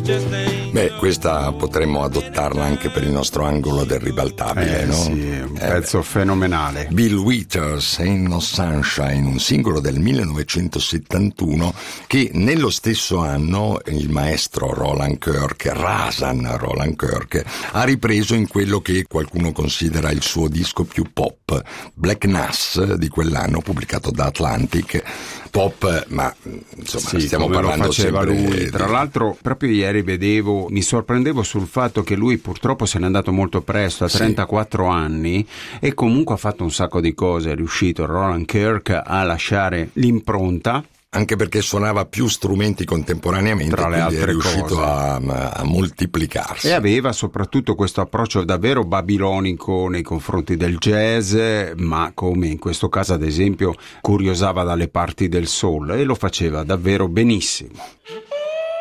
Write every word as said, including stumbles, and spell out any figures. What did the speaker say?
Beh, questa potremmo adottarla anche per il nostro angolo del ribaltabile, eh, no? Sì, è un eh, pezzo beh. fenomenale. Bill Withers, Ain't No Sunshine, un singolo del millenovecentosettantuno che nello stesso anno il maestro Roland Kirk, Rasan Roland Kirk, ha ripreso in quello che qualcuno considera il suo disco più pop, Black Nass di quell'anno, pubblicato da Atlantic. Pop, ma insomma sì, stiamo come parlando lo faceva sempre lui. Tra di... l'altro proprio ieri vedevo, mi sorprendevo sul fatto che lui purtroppo se n'è andato molto presto, a trentaquattro sì. anni, e comunque ha fatto un sacco di cose, è riuscito Roland Kirk a lasciare l'impronta, anche perché suonava più strumenti contemporaneamente, tra le quindi altre è riuscito cose. A, a moltiplicarsi. E aveva soprattutto questo approccio davvero babilonico nei confronti del jazz, ma come in questo caso ad esempio curiosava dalle parti del soul, e lo faceva davvero benissimo.